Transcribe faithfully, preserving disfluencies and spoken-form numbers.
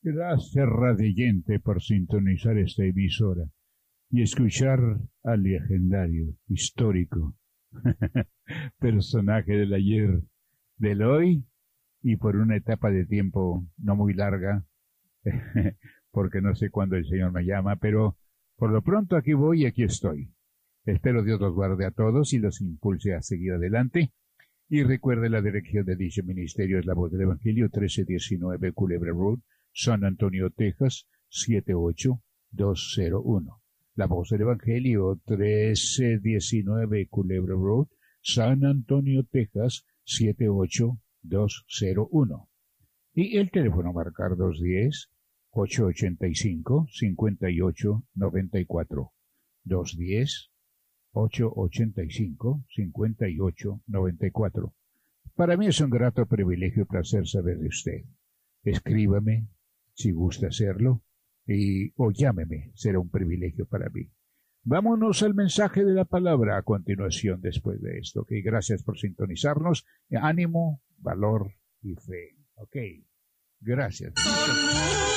Gracias, radiyente, por sintonizar esta emisora y escuchar al legendario, histórico, personaje del ayer, del hoy y por una etapa de tiempo no muy larga, porque no sé cuándo el Señor me llama, pero por lo pronto aquí voy y aquí estoy. Espero Dios los guarde a todos y los impulse a seguir adelante. Y recuerde, la dirección de dicho ministerio es La Voz del Evangelio, trece diecinueve Culebra Road, San Antonio, Texas, siete ocho dos cero uno. La Voz del Evangelio, trece diecinueve Culebra Road, San Antonio, Texas, siete ocho dos cero uno. Y el teléfono a marcar dos uno cero, ocho ocho cinco, cinco ocho nueve cuatro. dos uno cero, ocho ocho cinco, cinco ocho nueve cuatro. Para mí es un grato privilegio y placer saber de usted. Escríbame si gusta hacerlo y o llámeme, será un privilegio para mí. Vámonos al mensaje de la palabra a continuación después de esto. Ok, gracias por sintonizarnos. Ánimo, valor y fe. Ok, gracias.